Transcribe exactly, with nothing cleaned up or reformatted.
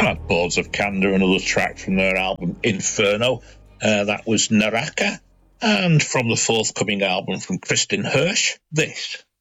had Boards of Candour, another track from their album Inferno. Uh, that was Naraka. And from the forthcoming album from Kristin Hersh, this.